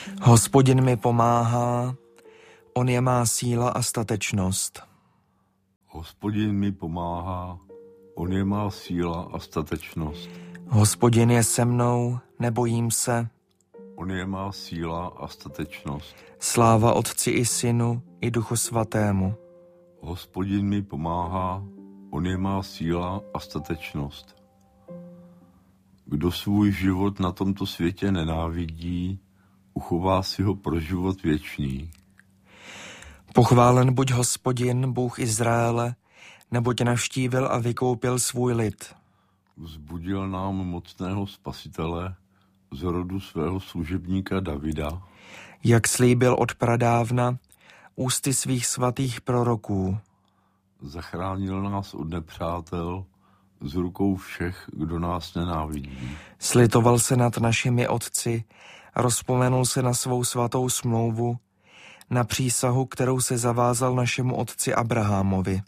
Hospodin mi pomáhá, on je má síla a statečnost. Hospodin mi pomáhá, on je má síla a statečnost. Hospodin je se mnou, nebojím se. On je má síla a statečnost. Sláva Otci i Synu i Duchu Svatému. Hospodin mi pomáhá, on je má síla a statečnost. Kdo svůj život na tomto světě nenávidí, uchová si ho pro život věčný. Pochválen buď Hospodin, Bůh Izraele, neboť navštívil a vykoupil svůj lid. Vzbudil nám mocného spasitele z rodu svého služebníka Davida, Jak slíbil od pradávna ústy svých svatých proroků. zachránil nás od nepřátel z rukou všech, kdo nás nenávidí. Slitoval se nad našimi otci, rozpomenul se na svou svatou smlouvu, na přísahu, kterou se zavázal našemu otci Abrahamovi.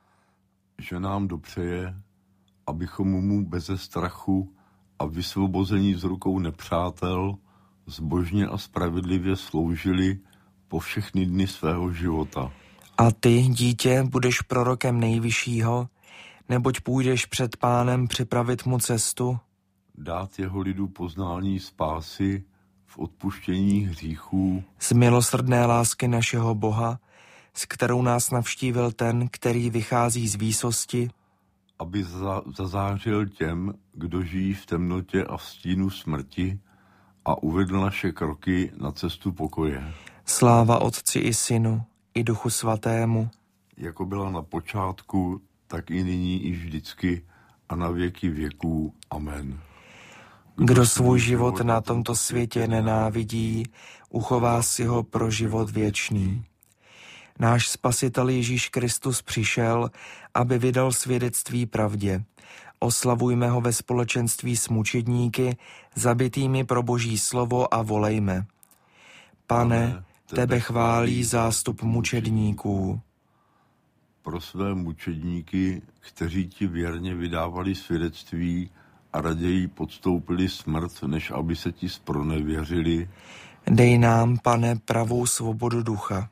Že nám dopřeje, abychom mu beze strachu a vysvobození z rukou nepřátel zbožně a spravedlivě sloužili po všechny dny svého života. A ty, dítě, budeš prorokem Nejvyššího, neboť půjdeš před Pánem připravit mu cestu, Dát jeho lidu poznání spásy v odpuštění hříchů, z milosrdné lásky našeho Boha, s kterou nás navštívil ten, který vychází z výsosti, aby zazářil těm, kdo žijí v temnotě a v stínu smrti, a uvedl naše kroky na cestu pokoje. Sláva Otci i Synu i Duchu Svatému, Jako byla na počátku, tak i nyní i vždycky a na věky věků. Amen. Kdo svůj život na tomto světě nenávidí, uchová si ho pro život věčný. Náš Spasitel Ježíš Kristus přišel, aby vydal svědectví pravdě. Oslavujme ho ve společenství s mučedníky, zabitými pro Boží slovo, a volejme. Pane, tebe chválí zástup mučedníků. Pro své mučedníky, kteří ti věrně vydávali svědectví a raději podstoupili smrt, než aby se ti zpronevěřili. Dej nám, Pane, pravou svobodu ducha.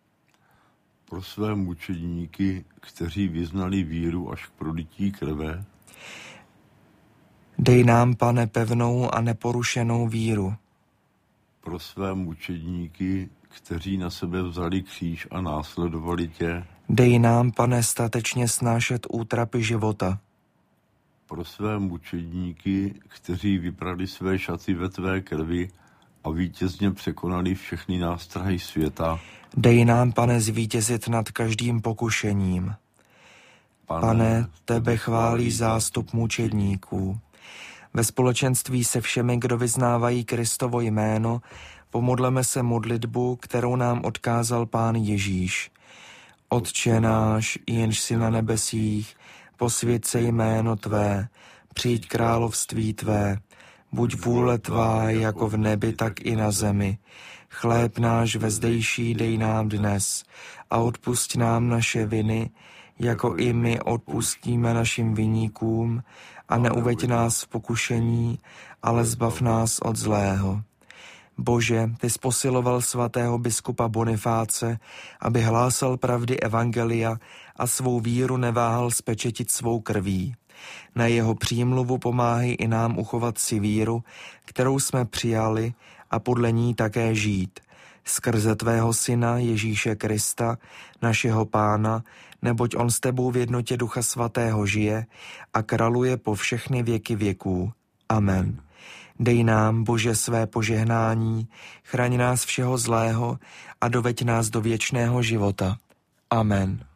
Pro své mučedníky, kteří vyznali víru až k prolití krve. Dej nám, Pane, pevnou a neporušenou víru. Pro své mučedníky, kteří na sebe vzali kříž a následovali tě. Dej nám, Pane, statečně snášet útrapy života. Pro své mučedníky, kteří vyprali své šaty ve tvé krvi a vítězně překonali všechny nástrahy světa. Dej nám, Pane, zvítězit nad každým pokušením. Pane, tebe chválí zástup mučedníků. Ve společenství se všemi, kdo vyznávají Kristovo jméno, pomodleme se modlitbu, kterou nám odkázal Pán Ježíš. Otče náš, jenž jsi na nebesích, posvěť se jméno tvé, přijď království tvé, buď vůle tvá jako v nebi, tak i na zemi. Chléb náš vezdejší dej nám dnes a odpusť nám naše viny, jako i my odpustíme našim viníkům, a neuveď nás v pokušení, ale zbav nás od zlého. Bože, ty jsi posiloval svatého biskupa Bonifáce, aby hlásal pravdy evangelia a svou víru neváhal spečetit svou krví. Na jeho přímluvu pomáhej i nám uchovat si víru, kterou jsme přijali, a podle ní také žít. Skrze tvého syna Ježíše Krista, našeho Pána, neboť on s tebou v jednotě Ducha Svatého žije a králuje po všechny věky věků. Amen. Dej nám, Bože, své požehnání, chraň nás všeho zlého a doveď nás do věčného života. Amen.